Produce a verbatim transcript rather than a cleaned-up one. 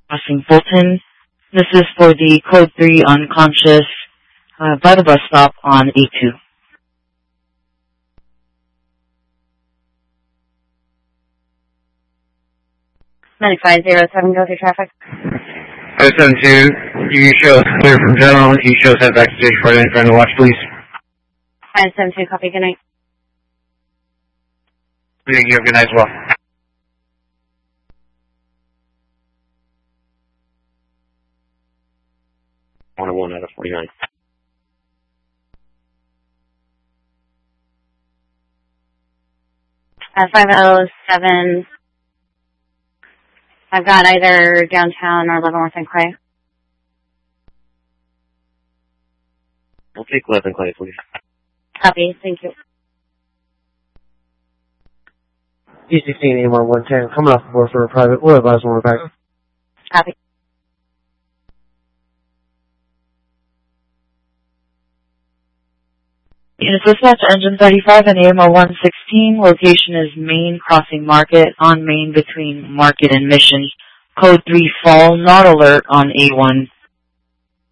crossing Fulton. This is for the code three unconscious uh, by the bus stop on A two. Medic five zero seven, go through traffic. five seven two, you show us clear from general. You show us head back to stage four, in front of the watch, please. five seven two, copy, good night. You have a good night as well. one oh one out of forty-nine. Uh, five oh seven, I've got either downtown or Leavenworth and Clay. I'll take Leavenworth and Clay, please. Copy, thank you. E sixteen, A M R one ten, coming off the board for a private. We'll advise when we're back. Copy. Unit dispatch, engine thirty-five and A M R one sixteen. Location is Main crossing Market, on Main between Market and Mission. Code three fall, not alert on A one.